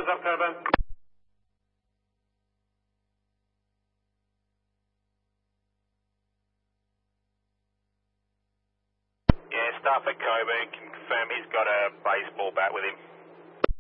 What's up, Coburn? Yeah, staff at Coburn confirm he's got a baseball bat with him.